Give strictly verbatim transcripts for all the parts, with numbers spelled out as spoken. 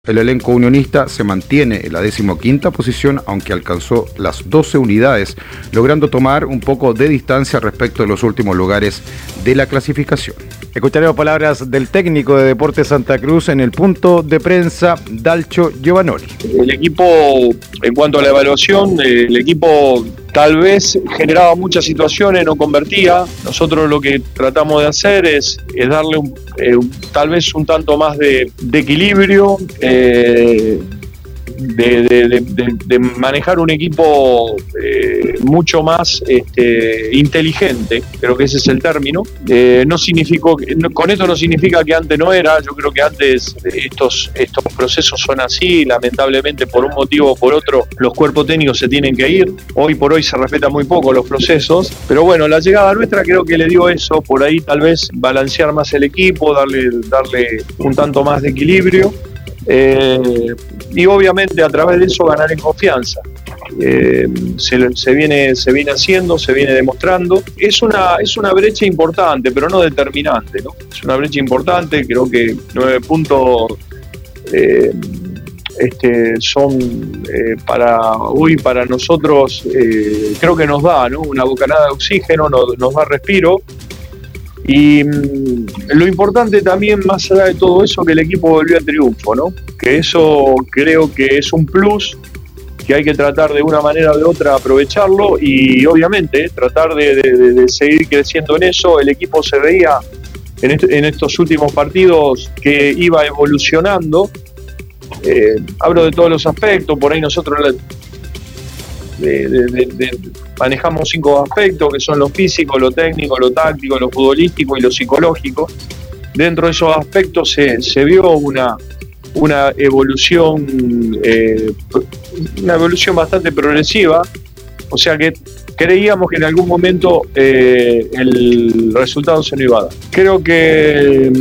El elenco unionista se mantiene en la decimoquinta posición, aunque alcanzó las doce unidades, logrando tomar un poco de distancia respecto de los últimos lugares de la clasificación. Escucharemos palabras del técnico de Deportes Santa Cruz en el punto de prensa, Dalcho Giovanoli. El equipo, en cuanto a la evaluación, el equipo tal vez generaba muchas situaciones, no convertía. Nosotros lo que tratamos de hacer es, es darle un, eh, un, tal vez un tanto más de, de equilibrio, eh, de, de, de, de, de manejar un equipo eh, mucho más este, inteligente, creo que ese es el término. Eh, no significó, con esto no significa que antes no era, yo creo que antes estos, estos procesos son así, lamentablemente por un motivo o por otro los cuerpos técnicos se tienen que ir, hoy por hoy se respetan muy poco los procesos, pero bueno, la llegada nuestra creo que le dio eso, por ahí tal vez balancear más el equipo, darle, darle un tanto más de equilibrio. Eh, y obviamente a través de eso ganar en confianza. Eh, se, se, viene, se viene haciendo, se viene demostrando. Es una, es una brecha importante, pero no determinante, ¿no? Es una brecha importante, creo que nueve puntos eh, este, son eh, para hoy, para nosotros, eh, creo que nos da, ¿no? Una bocanada de oxígeno, nos, nos da respiro. Y mmm, lo importante también, más allá de todo eso, que el equipo volvió al triunfo, ¿no? Que eso creo que es un plus, que hay que tratar de una manera o de otra aprovecharlo y obviamente tratar de, de, de seguir creciendo en eso. El equipo se veía en, est en estos últimos partidos que iba evolucionando. Eh, hablo de todos los aspectos, por ahí nosotros la, de, de, de, de, manejamos cinco aspectos que son lo físico, lo técnico, lo táctico, lo futbolístico y lo psicológico. Dentro de esos aspectos se, se vio una, una evolución eh, una evolución bastante progresiva, o sea que creíamos que en algún momento eh, el resultado se nos iba a dar. Creo que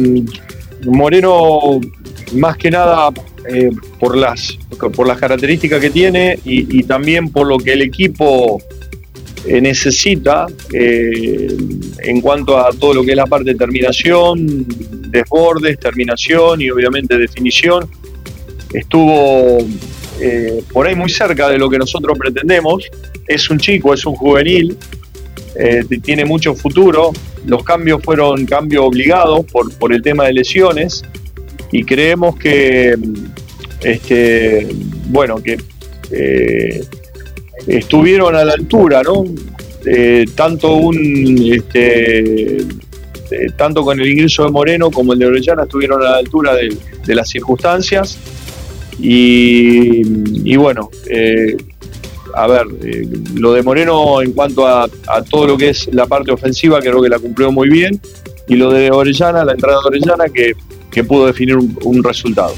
Moreno, más que nada eh, por las por las características que tiene y, y también por lo que el equipo eh, necesita eh, en cuanto a todo lo que es la parte de terminación, desbordes, terminación y obviamente definición, estuvo eh, por ahí muy cerca de lo que nosotros pretendemos. Es un chico, es un juvenil, eh, tiene mucho futuro. Los cambios fueron cambios obligados por, por el tema de lesiones y creemos que este, bueno, que eh, estuvieron a la altura, ¿no? Eh, tanto un este, eh, tanto con el ingreso de Moreno como el de Orellana estuvieron a la altura de, de las circunstancias y, y bueno, eh, a ver, eh, lo de Moreno en cuanto a, a todo lo que es la parte ofensiva creo que la cumplió muy bien, y lo de Orellana, la entrada de Orellana que, que pudo definir un, un resultado.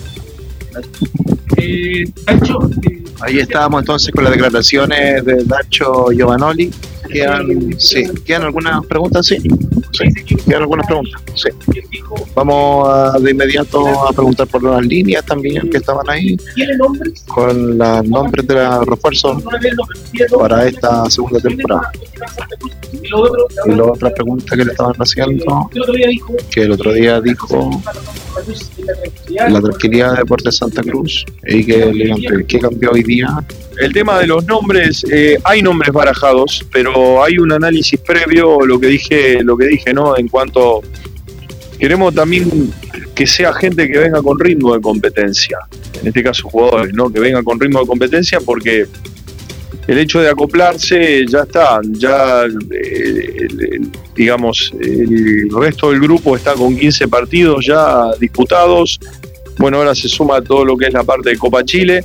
Eh, Nacho, eh, Ahí estábamos entonces con las declaraciones de Dalcho Giovanoli. ¿Quedan, sí, ¿quedan algunas preguntas? Sí. Sí, quedan algunas preguntas. Sí. Vamos a, de inmediato a preguntar por las líneas también que estaban ahí, con los nombres de los refuerzos para esta segunda temporada. Y la otra pregunta que le estaban haciendo, que el otro día dijo la tranquilidad de Deportes Santa Cruz y que le iban a pedir. ¿Qué cambió hoy día? El tema de los nombres, eh, hay nombres barajados, pero hay un análisis previo, lo que dije, lo que dije, ¿no? En cuanto queremos también que sea gente que venga con ritmo de competencia, en este caso jugadores, ¿no? Que vengan con ritmo de competencia, porque el hecho de acoplarse ya está, ya eh, el, el, digamos, el resto del grupo está con quince partidos ya disputados. Bueno, ahora se suma todo lo que es la parte de Copa Chile,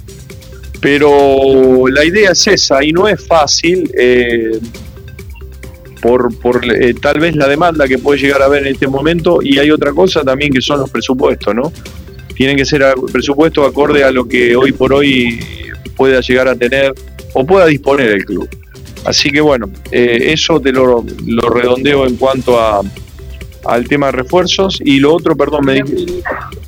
pero la idea es esa y no es fácil eh, por, por eh, tal vez la demanda que puede llegar a haber en este momento, y hay otra cosa también que son los presupuestos, ¿no? Tienen que ser presupuestos acorde a lo que hoy por hoy pueda llegar a tener o pueda disponer el club. Así que bueno, eh, eso te lo, lo redondeo en cuanto a al tema de refuerzos. Y lo otro, perdón, me dije...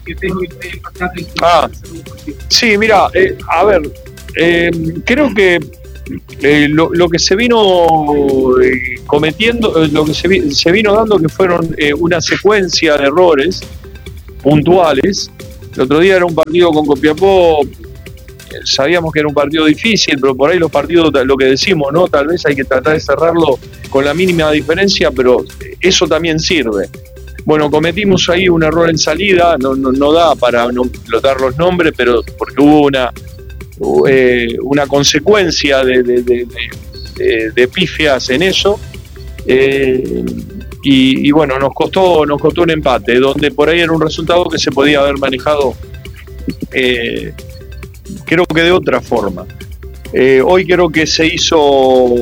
Ah, sí, mira, eh, a ver, eh, creo que eh, lo, lo que se vino eh, cometiendo, eh, lo que se, vi, se vino dando que fueron eh, una secuencia de errores puntuales El otro día era un partido con Copiapó, sabíamos que era un partido difícil, pero por ahí los partidos, lo que decimos, ¿no? Tal vez hay que tratar de cerrarlo con la mínima diferencia, pero eso también sirve. Bueno, cometimos ahí un error en salida, no, no, no da para no explotar los nombres, pero porque hubo una, eh, una consecuencia de, de, de, de, de pifias en eso. Eh, y, y bueno, nos costó, nos costó un empate, donde por ahí era un resultado que se podía haber manejado, eh, creo que de otra forma. Eh, hoy creo que se hizo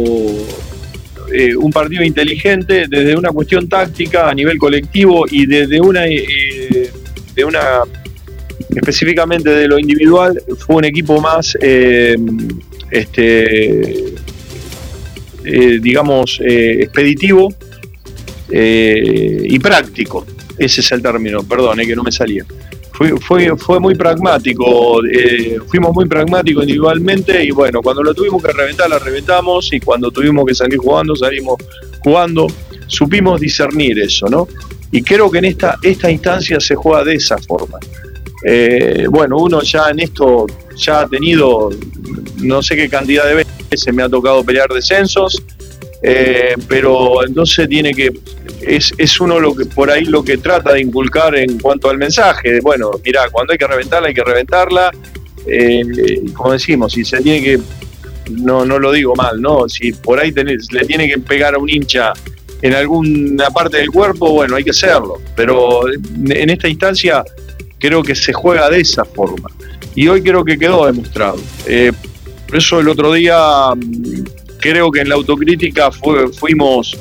eh, un partido inteligente desde una cuestión táctica a nivel colectivo y desde una, eh, de una específicamente de lo individual, fue un equipo más eh, este eh, digamos eh, expeditivo eh, y práctico. Ese es el término, perdón, eh, que no me salía. Fue, fue, fue muy pragmático, eh, fuimos muy pragmáticos individualmente y bueno, cuando lo tuvimos que reventar, la reventamos y cuando tuvimos que salir jugando, salimos jugando, supimos discernir eso, ¿no? Y creo que en esta, esta instancia se juega de esa forma. Eh, bueno, uno ya en esto ya ha tenido no sé qué cantidad de veces me ha tocado pelear descensos, eh, pero entonces tiene que Es, es uno lo que por ahí lo que trata de inculcar en cuanto al mensaje. Bueno, mirá, cuando hay que reventarla, hay que reventarla. Eh, como decimos, si se tiene que, no, no lo digo mal, ¿no? Si por ahí tenés, le tiene que pegar a un hincha en alguna parte del cuerpo, bueno, hay que hacerlo. Pero en esta instancia creo que se juega de esa forma. Y hoy creo que quedó demostrado. Eh, por eso el otro día creo que en la autocrítica fue, fuimos...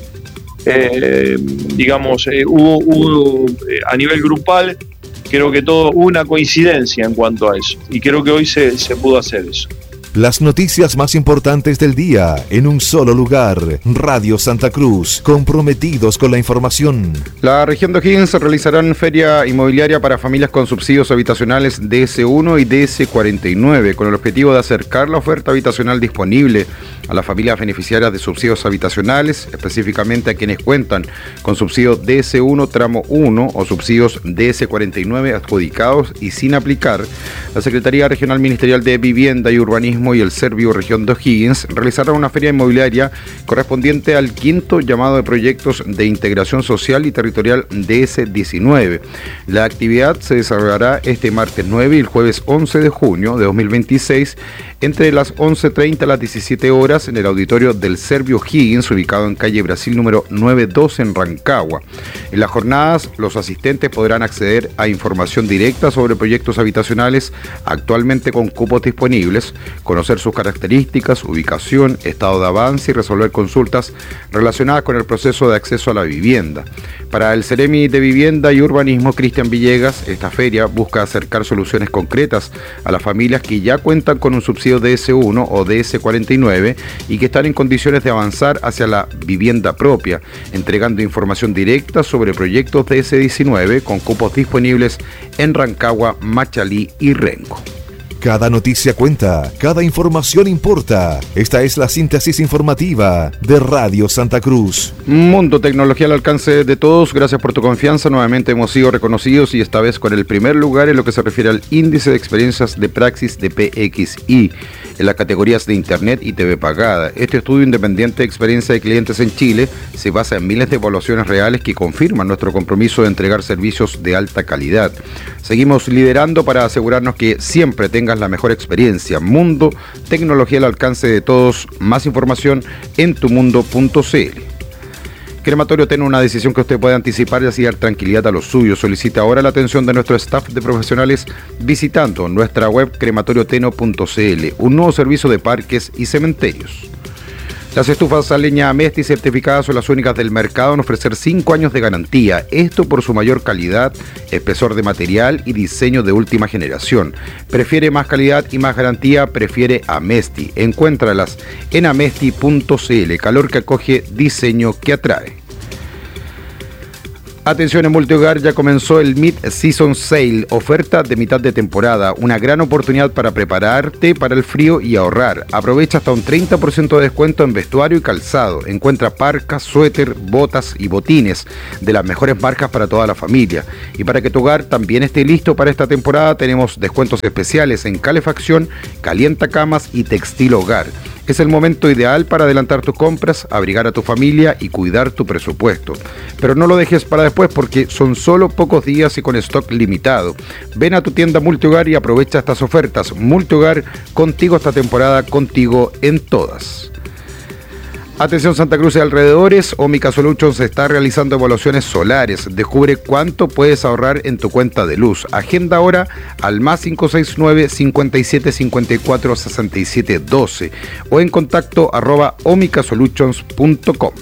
Eh, digamos, eh, hubo, hubo eh, a nivel grupal, creo que todo hubo una coincidencia en cuanto a eso, y creo que hoy se, se pudo hacer eso. Las noticias más importantes del día en un solo lugar. Radio Santa Cruz, comprometidos con la información. La región de O'Higgins realizará feria inmobiliaria para familias con subsidios habitacionales D S uno y D S cuarenta y nueve, con el objetivo de acercar la oferta habitacional disponible a las familias beneficiarias de subsidios habitacionales, específicamente a quienes cuentan con subsidios D S uno tramo uno o subsidios D S cuarenta y nueve adjudicados y sin aplicar. La Secretaría Regional Ministerial de Vivienda y Urbanismo y el Servio Región de O'Higgins realizará una feria inmobiliaria correspondiente al quinto llamado de proyectos de integración social y territorial D S diecinueve. La actividad se desarrollará este martes nueve y el jueves once de junio de dos mil veintiséis entre las once treinta a las diecisiete horas en el auditorio del Servio O'Higgins, ubicado en calle Brasil número novecientos doce en Rancagua. En las jornadas, los asistentes podrán acceder a información directa sobre proyectos habitacionales actualmente con cupos disponibles, conocer sus características, ubicación, estado de avance y resolver consultas relacionadas con el proceso de acceso a la vivienda. Para el Ceremi de Vivienda y Urbanismo, Cristian Villegas, esta feria busca acercar soluciones concretas a las familias que ya cuentan con un subsidio D S uno o D S cuarenta y nueve y que están en condiciones de avanzar hacia la vivienda propia, entregando información directa sobre proyectos D S diecinueve con cupos disponibles en Rancagua, Machalí y Rengo. Cada noticia cuenta, cada información importa. Esta es la síntesis informativa de Radio Santa Cruz. Mundo Tecnología al alcance de todos. Gracias por tu confianza. Nuevamente hemos sido reconocidos y esta vez con el primer lugar en lo que se refiere al índice de experiencias de praxis de P X I en las categorías de Internet y T V pagada. Este estudio independiente de experiencia de clientes en Chile se basa en miles de evaluaciones reales que confirman nuestro compromiso de entregar servicios de alta calidad. Seguimos liderando para asegurarnos que siempre tengas la mejor experiencia. Mundo Tecnología al alcance de todos. Más información en tumundo punto c l. Crematorio Teno, una decisión que usted puede anticipar y así dar tranquilidad a los suyos. Solicita ahora la atención de nuestro staff de profesionales visitando nuestra web crematorio teno punto c l, un nuevo servicio de parques y cementerios. Las estufas a leña Amesti certificadas son las únicas del mercado en ofrecer cinco años de garantía. Esto por su mayor calidad, espesor de material y diseño de última generación. Prefiere más calidad y más garantía, prefiere Amesti. Encuéntralas en amesti punto c l. Calor que acoge, diseño que atrae. Atención, en Multihogar ya comenzó el Mid-Season Sale, oferta de mitad de temporada, una gran oportunidad para prepararte para el frío y ahorrar. Aprovecha hasta un treinta por ciento de descuento en vestuario y calzado. Encuentra parcas, suéter, botas y botines de las mejores marcas para toda la familia. Y para que tu hogar también esté listo para esta temporada, tenemos descuentos especiales en calefacción, calientacamas y textil hogar. Es el momento ideal para adelantar tus compras, abrigar a tu familia y cuidar tu presupuesto. Pero no lo dejes para después porque son solo pocos días y con stock limitado. Ven a tu tienda Multihogar y aprovecha estas ofertas. Multihogar, contigo esta temporada, contigo en todas. Atención Santa Cruz y alrededores, Omica Solutions está realizando evaluaciones solares. Descubre cuánto puedes ahorrar en tu cuenta de luz. Agenda ahora al más cinco seis nueve, cinco siete cinco cuatro, seis siete uno dos o en contacto arroba omicasolutions punto com.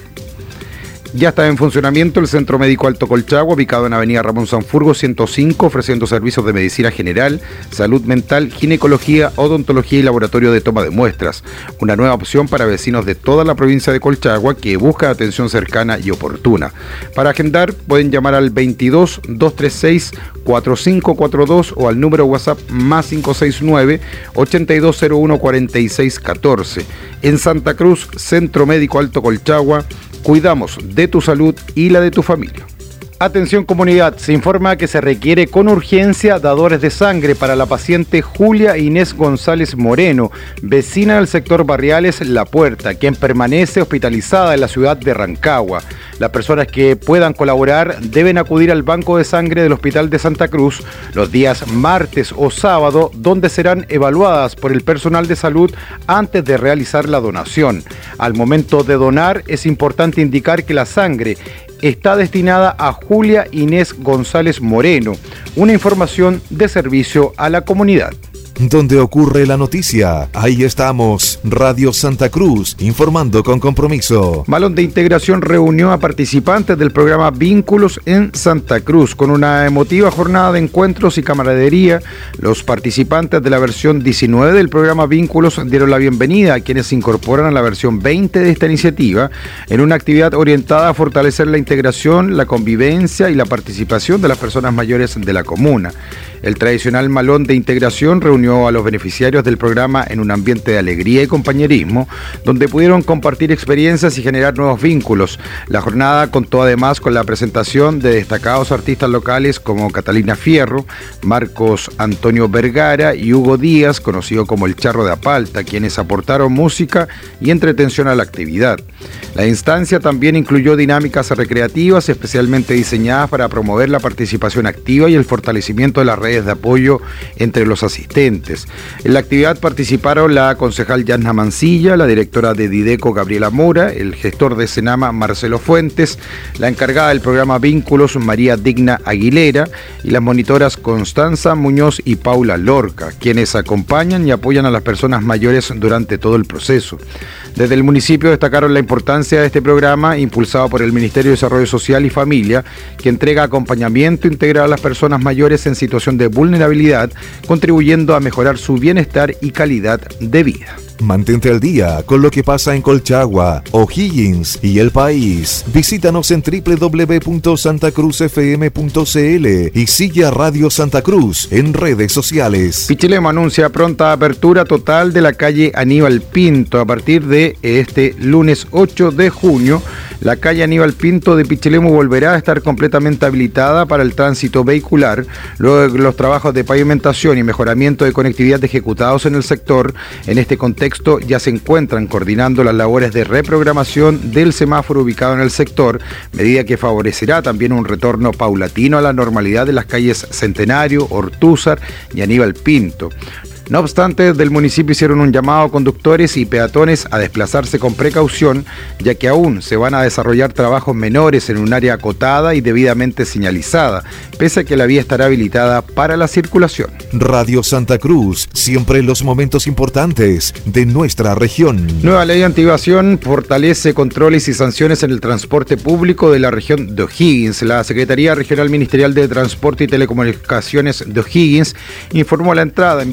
Ya está en funcionamiento el Centro Médico Alto Colchagua, ubicado en Avenida Ramón Sanfurgo ciento cinco, ofreciendo servicios de medicina general, salud mental, ginecología, odontología y laboratorio de toma de muestras. Una nueva opción para vecinos de toda la provincia de Colchagua que busca atención cercana y oportuna. Para agendar pueden llamar al veintidós, doscientos treinta y seis, cuarenta y cinco cuarenta y dos o al número WhatsApp más cinco seis nueve, ochenta y dos cero uno, cuarenta y seis catorce. En Santa Cruz, Centro Médico Alto Colchagua, cuidamos de tu salud y la de tu familia. Atención comunidad, se informa que se requiere con urgencia dadores de sangre para la paciente Julia Inés González Moreno, vecina del sector Barriales La Puerta, quien permanece hospitalizada en la ciudad de Rancagua. Las personas que puedan colaborar deben acudir al banco de sangre del Hospital de Santa Cruz los días martes o sábado, donde serán evaluadas por el personal de salud antes de realizar la donación. Al momento de donar es importante indicar que la sangre está destinada a Julia Inés González Moreno, una información de servicio a la comunidad. Donde ocurre la noticia, ahí estamos. Radio Santa Cruz, informando con compromiso. Malón de Integración reunió a participantes del programa Vínculos en Santa Cruz. Con una emotiva jornada de encuentros y camaradería, los participantes de la versión diecinueve del programa Vínculos dieron la bienvenida a quienes se incorporan a la versión veinte de esta iniciativa, en una actividad orientada a fortalecer la integración, la convivencia y la participación de las personas mayores de la comuna. El tradicional Malón de Integración reunió a los beneficiarios del programa en un ambiente de alegría y compañerismo, donde pudieron compartir experiencias y generar nuevos vínculos. La jornada contó además con la presentación de destacados artistas locales como Catalina Fierro, Marcos Antonio Vergara y Hugo Díaz, conocido como el Charro de Apalta, quienes aportaron música y entretención a la actividad. La instancia también incluyó dinámicas recreativas especialmente diseñadas para promover la participación activa y el fortalecimiento de las redes de apoyo entre los asistentes. En la actividad participaron la concejal Yanna Mancilla, la directora de Dideco Gabriela Mora, el gestor de Senama Marcelo Fuentes, la encargada del programa Vínculos María Digna Aguilera y las monitoras Constanza Muñoz y Paula Lorca, quienes acompañan y apoyan a las personas mayores durante todo el proceso. Desde el municipio destacaron la importancia de este programa impulsado por el Ministerio de Desarrollo Social y Familia, que entrega acompañamiento integral a las personas mayores en situación de vulnerabilidad, contribuyendo a mejorar su bienestar y calidad de vida. Mantente al día con lo que pasa en Colchagua, O'Higgins y el país. Visítanos en doble u doble u doble u punto santa cruz f m punto c l y sigue a Radio Santa Cruz en redes sociales. Pichilemu anuncia pronta apertura total de la calle Aníbal Pinto. A partir de este lunes ocho de junio, la calle Aníbal Pinto de Pichilemu volverá a estar completamente habilitada para el tránsito vehicular, luego de los trabajos de pavimentación y mejoramiento de conectividad ejecutados en el sector. En este contexto ya se encuentran coordinando las labores de reprogramación del semáforo ubicado en el sector, medida que favorecerá también un retorno paulatino a la normalidad de las calles Centenario, Ortúzar y Aníbal Pinto. No obstante, desde el municipio hicieron un llamado a conductores y peatones a desplazarse con precaución, ya que aún se van a desarrollar trabajos menores en un área acotada y debidamente señalizada, pese a que la vía estará habilitada para la circulación. Radio Santa Cruz, siempre en los momentos importantes de nuestra región. Nueva ley de antievasión fortalece controles y sanciones en el transporte público de la región de O'Higgins. La Secretaría Regional Ministerial de Transporte y Telecomunicaciones de O'Higgins informó la entrada en vigencia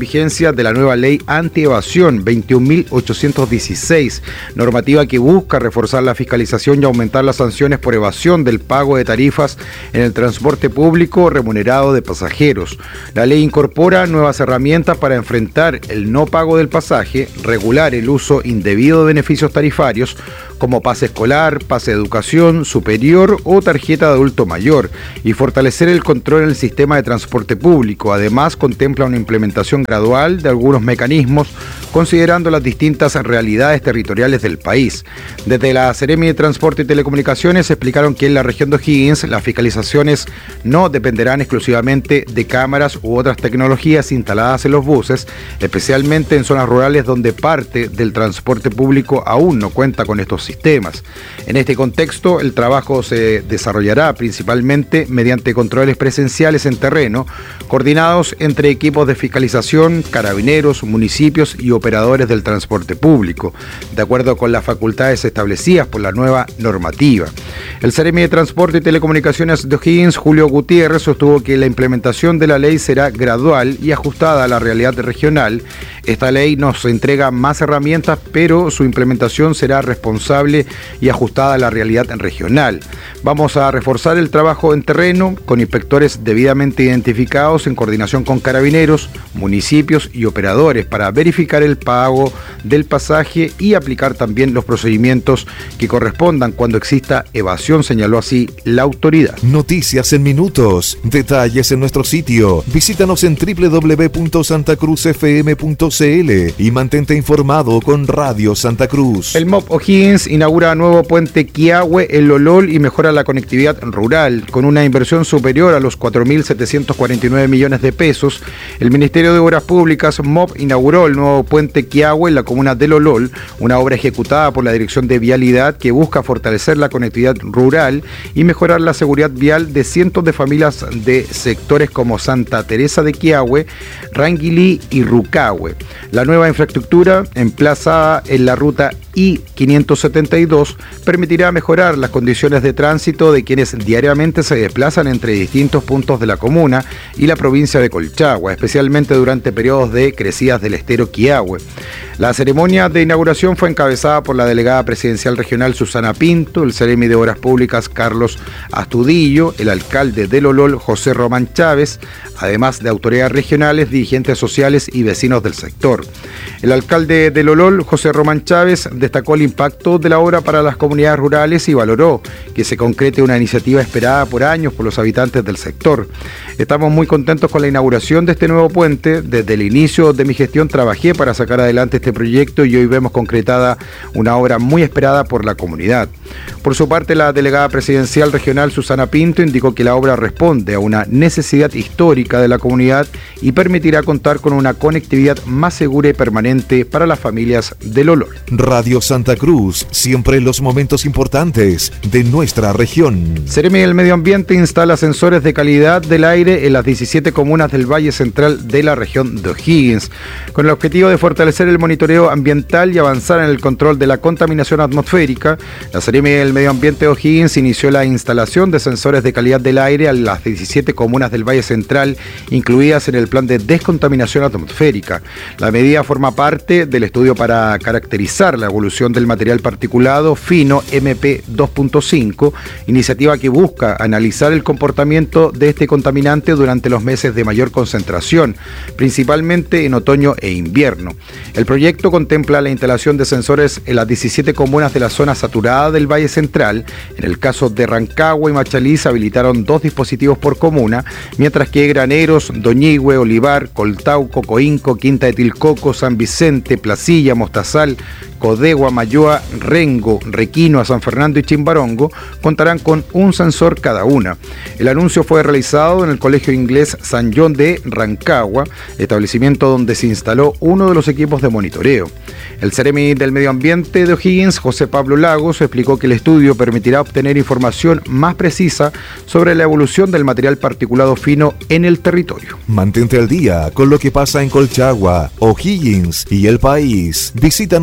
vigencia de la nueva ley anti-evasión veintiún mil ochocientos dieciséis, normativa que busca reforzar la fiscalización y aumentar las sanciones por evasión del pago de tarifas en el transporte público remunerado de pasajeros. La ley incorpora nuevas herramientas para enfrentar el no pago del pasaje, regular el uso indebido de beneficios tarifarios como pase escolar, pase de educación superior o tarjeta de adulto mayor, y fortalecer el control en el sistema de transporte público. Además, contempla una implementación gradual de algunos mecanismos, considerando las distintas realidades territoriales del país. Desde la Seremi de Transporte y Telecomunicaciones explicaron que en la región de O'Higgins las fiscalizaciones no dependerán exclusivamente de cámaras u otras tecnologías instaladas en los buses, especialmente en zonas rurales donde parte del transporte público aún no cuenta con estos sistemas. En este contexto, el trabajo se desarrollará principalmente mediante controles presenciales en terreno, coordinados entre equipos de fiscalización, carabineros, municipios y operadores del transporte público, de acuerdo con las facultades establecidas por la nueva normativa. El Seremi de Transporte y Telecomunicaciones de O'Higgins, Julio Gutiérrez, sostuvo que la implementación de la ley será gradual y ajustada a la realidad regional. Esta ley nos entrega más herramientas, pero su implementación será responsable y ajustada a la realidad regional. Vamos a reforzar el trabajo en terreno con inspectores debidamente identificados en coordinación con carabineros, municipios y operadores para verificar el pago del pasaje y aplicar también los procedimientos que correspondan cuando exista evasión, señaló así la autoridad. Noticias en minutos, detalles en nuestro sitio. Visítanos en doble u doble u doble u punto santa cruz f m punto c l y mantente informado con Radio Santa Cruz. El M O P O'Higgins inaugura nuevo puente Quiahue en Lolol y mejora la conectividad rural. Con una inversión superior a los cuatro mil setecientos cuarenta y nueve millones de pesos, el Ministerio de Obras Públicas M O P inauguró el nuevo puente Quiahue en la comuna de Lolol, una obra ejecutada por la Dirección de Vialidad que busca fortalecer la conectividad rural y mejorar la seguridad vial de cientos de familias de sectores como Santa Teresa de Quiahue, Ranguilí y Rucahue. La nueva infraestructura, emplazada en la ruta I quinientos setenta y dos, permitirá mejorar las condiciones de tránsito de quienes diariamente se desplazan entre distintos puntos de la comuna y la provincia de Colchagua, especialmente durante periodos de crecidas del estero Quiahue. La ceremonia de inauguración fue encabezada por la delegada presidencial regional Susana Pinto, el Seremi de Obras Públicas Carlos Astudillo, el alcalde de Lolol José Román Chávez, además de autoridades regionales, dirigentes sociales y vecinos del sector. El alcalde de Lolol, José Román Chávez, destacó el impacto de la obra para las comunidades rurales y valoró que se concrete una iniciativa esperada por años por los habitantes del sector. Estamos muy contentos con la inauguración de este nuevo puente. Desde el inicio de mi gestión trabajé para sacar adelante este proyecto y hoy vemos concretada una obra muy esperada por la comunidad. Por su parte, la delegada presidencial regional Susana Pinto indicó que la obra responde a una necesidad histórica de la comunidad y permitirá contar con una conectividad más segura y permanente para las familias del Lolol. Radio Santa Cruz, siempre en los momentos importantes de nuestra región. Seremi del Medio Ambiente instala sensores de calidad del aire en las diecisiete comunas del Valle Central de la región de O'Higgins, con el objetivo de fortalecer el monitoreo ambiental y avanzar en el control de la contaminación atmosférica. La Seremi del Medio Ambiente de O'Higgins inició la instalación de sensores de calidad del aire en las diecisiete comunas del Valle Central, incluidas en el plan de descontaminación atmosférica. La medida forma parte del estudio para caracterizar la evolución del material particulado fino M P dos punto cinco, iniciativa que busca analizar el comportamiento de este contaminante durante los meses de mayor concentración, principalmente en otoño e invierno. El proyecto contempla la instalación de sensores en las diecisiete comunas de la zona saturada del Valle Central. En el caso de Rancagua y Machalí se habilitaron dos dispositivos por comuna, mientras que Graneros, Doñigüe, Olivar, Coltauco, Coinco, Quinta de Tilcoco, San Vicente, Placilla, Mostazal, Codegua, Mayoa, Rengo, Requinoa, San Fernando y Chimbarongo contarán con un sensor cada una. El anuncio fue realizado en el Colegio Inglés San John de Rancagua, establecimiento donde se instaló uno de los equipos de monitoreo. El Seremi del Medio Ambiente de O'Higgins, José Pablo Lagos, explicó que el estudio permitirá obtener información más precisa sobre la evolución del material particulado fino en el territorio. Mantente al día con lo que pasa en Colchagua, O'Higgins y el país. Visítanos en doble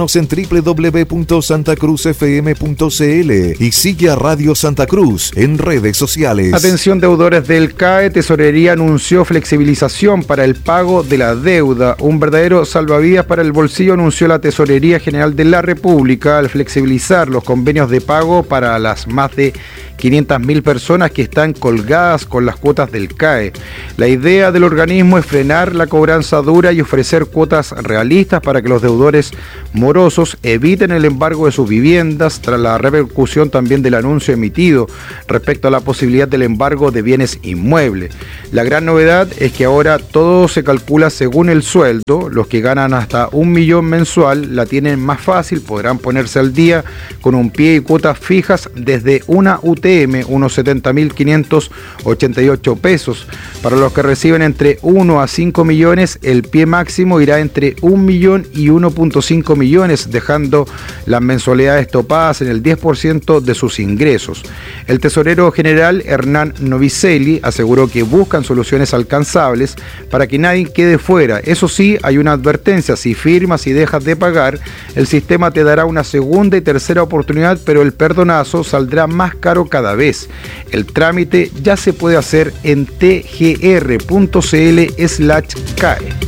w w w punto santa cruz f m punto c l y sigue a Radio Santa Cruz en redes sociales. Atención deudores del C A E, Tesorería anunció flexibilización para el pago de la deuda. Un verdadero salvavidas para el bolsillo anunció la Tesorería General de la República al flexibilizar los convenios de pago para las más de quinientas mil personas que están colgadas con las cuotas del C A E. La idea del organismo es frenar la cobranza dura y ofrecer cuotas realistas para que los deudores morosos eviten el embargo de sus viviendas, tras la repercusión también del anuncio emitido respecto a la posibilidad del embargo de bienes inmuebles. La gran novedad es que ahora todo se calcula según el sueldo. Los que ganan hasta un millón mensual la tienen más fácil, podrán ponerse al día con un pie y cuotas fijas desde una U T M, unos setenta mil quinientos ochenta y ocho pesos. Para los que reciben entre uno a cinco millones, el pie máximo irá entre un millón y uno punto cinco millones, dejando las mensualidades topadas en el diez por ciento de sus ingresos. El tesorero general Hernán Novicelli aseguró que buscan soluciones alcanzables para que nadie quede fuera. Eso sí, hay una advertencia: si firmas y dejas de pagar, el sistema te dará una segunda y tercera oportunidad, pero el perdonazo saldrá más caro cada vez. El trámite ya se puede hacer en t g r punto c l slash c a e.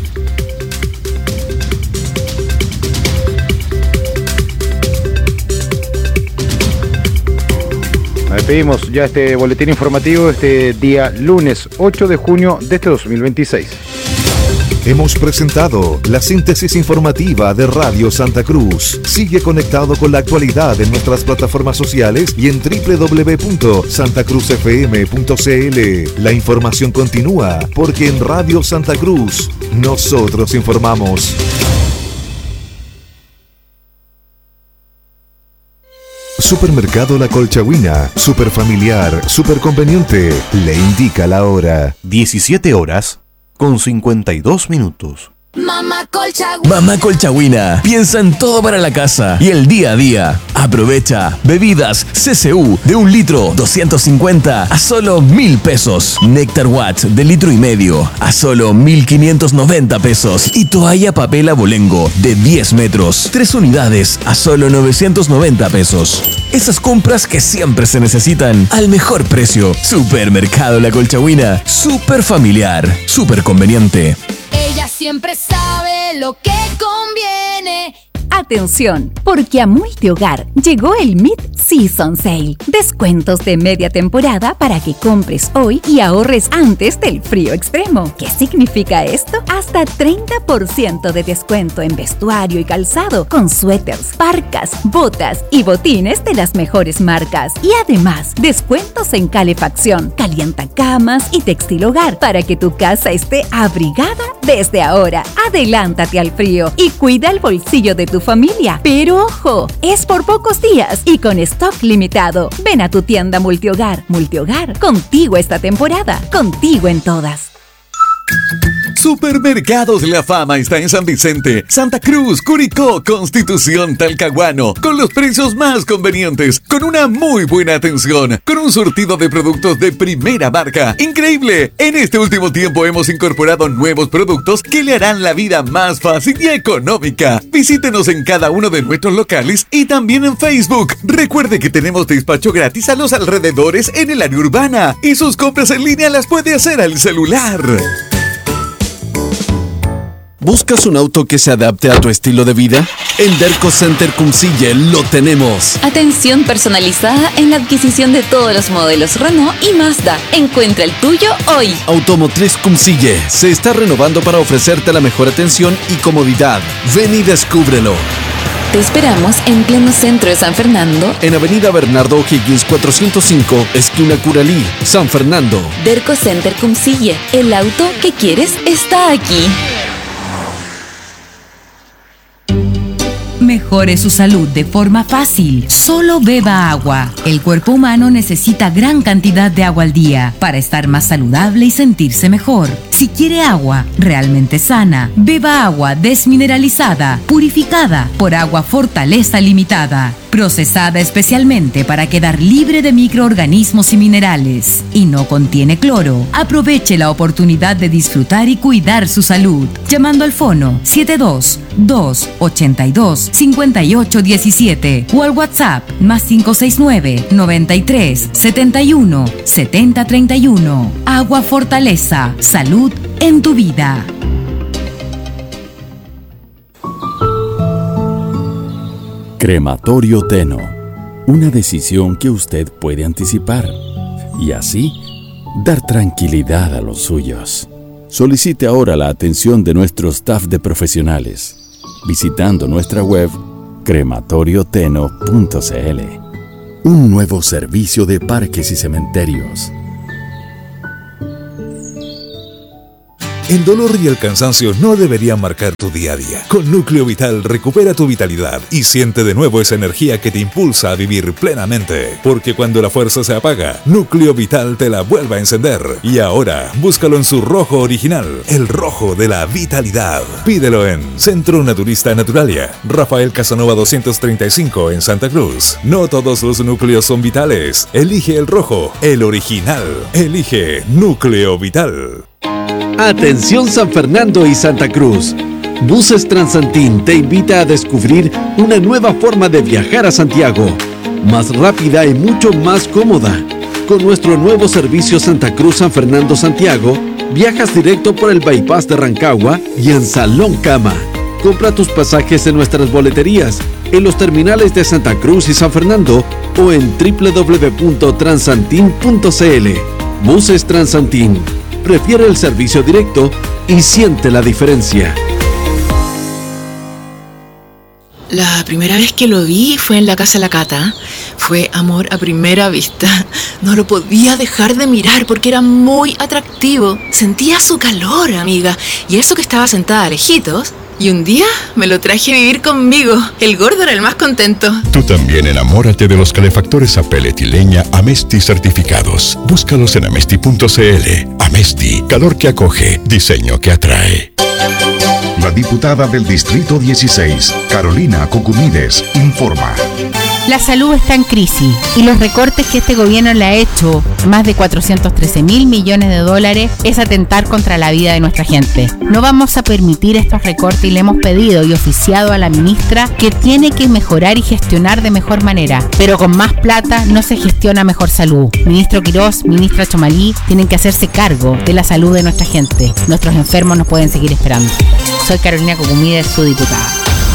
Despedimos ya este boletín informativo este día lunes ocho de junio de este dos mil veintiséis. Hemos presentado la síntesis informativa de Radio Santa Cruz. Sigue conectado con la actualidad en nuestras plataformas sociales y en w w w punto santa cruz f m punto c l. La información continúa porque en Radio Santa Cruz nosotros informamos. Supermercado La Colchagüina, super familiar, super conveniente, le indica la hora. diecisiete horas con cincuenta y dos minutos. Mamá Colchagüina. Mamá Colchagüina piensa en todo para la casa y el día a día. Aprovecha bebidas C C U de un litro doscientos cincuenta a solo mil pesos. Néctar Watts de litro y medio a solo mil quinientos noventa pesos. Y toalla papel abolengo de diez metros, tres unidades a solo novecientos noventa pesos. Esas compras que siempre se necesitan al mejor precio. Supermercado La Colchagüina, super familiar, super conveniente. Ella siempre sabe lo que conviene. Atención, porque a Multihogar llegó el Mid-Season Sale. Descuentos de media temporada para que compres hoy y ahorres antes del frío extremo. ¿Qué significa esto? Hasta treinta por ciento de descuento en vestuario y calzado, con suéteres, parcas, botas y botines de las mejores marcas. Y además, descuentos en calefacción, calientacamas y textil hogar para que tu casa esté abrigada desde ahora. Adelántate al frío y cuida el bolsillo de tu familia. Pero ojo, es por pocos días y con stock limitado. Ven a tu tienda Multihogar. Multihogar, contigo esta temporada, contigo en todas. Supermercados La Fama está en San Vicente, Santa Cruz, Curicó, Constitución, Talcahuano, con los precios más convenientes, con una muy buena atención, con un surtido de productos de primera marca. ¡Increíble! En este último tiempo hemos incorporado nuevos productos que le harán la vida más fácil y económica. Visítenos en cada uno de nuestros locales y también en Facebook. Recuerde que tenemos despacho gratis a los alrededores en el área urbana y sus compras en línea las puede hacer al celular. ¿Buscas un auto que se adapte a tu estilo de vida? En Derco Center Cumcille lo tenemos. Atención personalizada en la adquisición de todos los modelos Renault y Mazda. Encuentra el tuyo hoy. Automotriz Cumcille se está renovando para ofrecerte la mejor atención y comodidad. Ven y descúbrelo. Te esperamos en pleno centro de San Fernando. En Avenida Bernardo O'Higgins cuatrocientos cinco, esquina Curalí, San Fernando. Derco Center Cumcille. El auto que quieres está aquí. Mejore su salud de forma fácil. Solo beba agua. El cuerpo humano necesita gran cantidad de agua al día para estar más saludable y sentirse mejor. Si quiere agua realmente sana, beba agua desmineralizada, purificada por Agua Fortaleza Limitada. procesada especialmente para quedar libre de microorganismos y minerales. Y no contiene cloro. Aproveche la oportunidad de disfrutar y cuidar su salud. Llamando al fono siete dos dos ocho dos cinco ocho uno siete o al WhatsApp más cinco seis nueve noventa y tres setenta y uno setenta treinta y uno. Agua Fortaleza. Salud en tu vida. Crematorio Teno, una decisión que usted puede anticipar y así dar tranquilidad a los suyos. Solicite ahora la atención de nuestro staff de profesionales visitando nuestra web crematorio teno punto c l. Un nuevo servicio de parques y cementerios. El dolor y el cansancio no deberían marcar tu día a día. Con Núcleo Vital recupera tu vitalidad y siente de nuevo esa energía que te impulsa a vivir plenamente. Porque cuando la fuerza se apaga, Núcleo Vital te la vuelve a encender. Y ahora, búscalo en su rojo original, el rojo de la vitalidad. Pídelo en Centro Naturista Naturalia, Rafael Casanova doscientos treinta y cinco en Santa Cruz. No todos los núcleos son vitales. Elige el rojo, el original. Elige Núcleo Vital. Atención San Fernando y Santa Cruz. Buses Transantín te invita a descubrir una nueva forma de viajar a Santiago, más rápida y mucho más cómoda. Con nuestro nuevo servicio Santa Cruz San Fernando Santiago, viajas directo por el bypass de Rancagua y en Salón Cama. Compra tus pasajes en nuestras boleterías, en los terminales de Santa Cruz y San Fernando o en doble u doble u doble u punto transantin punto c l. Buses Transantín. Prefiere el servicio directo y siente la diferencia. La primera vez que lo vi fue en la casa de la Cata. Fue amor a primera vista. No lo podía dejar de mirar porque era muy atractivo. Sentía su calor, amiga. Y eso que estaba sentada lejitos. Y un día me lo traje a vivir conmigo. El gordo era el más contento. Tú también enamórate de los calefactores a pellet y leña Amesti certificados. Búscalos en amesti punto c l. Amesti, calor que acoge, diseño que atrae. La diputada del Distrito dieciséis, Carolina Cocumides, informa. La salud está en crisis y los recortes que este gobierno le ha hecho, más de cuatrocientos trece mil millones de dólares, es atentar contra la vida de nuestra gente. No vamos a permitir estos recortes y le hemos pedido y oficiado a la ministra que tiene que mejorar y gestionar de mejor manera, pero con más plata no se gestiona mejor salud. Ministro Quirós, ministra Chomalí, tienen que hacerse cargo de la salud de nuestra gente. Nuestros enfermos no pueden seguir esperando. Soy Carolina Cocumides, su diputada.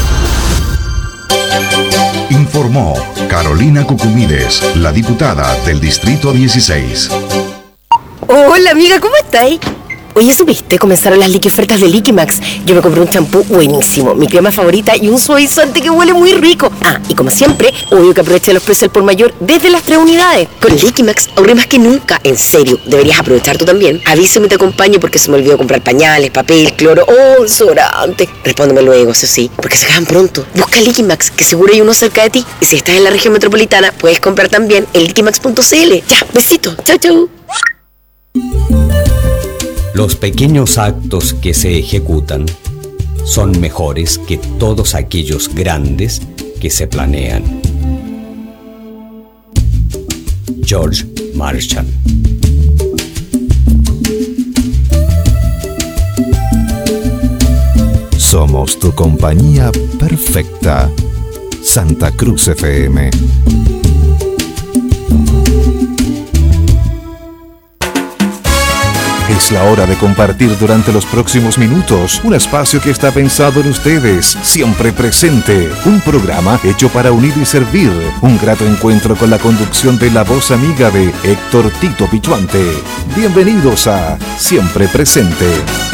Informó Carolina Cucumides, la diputada del Distrito dieciséis. Hola amiga, ¿cómo estáis? Oye, ¿supiste? Comenzaron las liqui ofertas de Liquimax. Yo me compré un champú buenísimo, mi crema favorita y un suavizante que huele muy rico. Ah, y como siempre, obvio que aproveché los precios al por mayor desde las tres unidades. Con Liquimax ahorré más que nunca. En serio, deberías aprovechar tú también. Avísame y te acompaño porque se me olvidó comprar pañales, papel, cloro o desodorante. Respóndeme luego, eso sí, porque se acaban pronto. Busca Liquimax, que seguro hay uno cerca de ti. Y si estás en la región metropolitana, puedes comprar también en liquimax punto c l. Ya, besito. Chau, chau. Los pequeños actos que se ejecutan son mejores que todos aquellos grandes que se planean. George Marshall. Somos tu compañía perfecta. Santa Cruz F M. Es la hora de compartir durante los próximos minutos un espacio que está pensado en ustedes, siempre presente. Un programa hecho para unir y servir. Un grato encuentro con la conducción de la voz amiga de Héctor Tito Pichuante. Bienvenidos a Siempre Presente.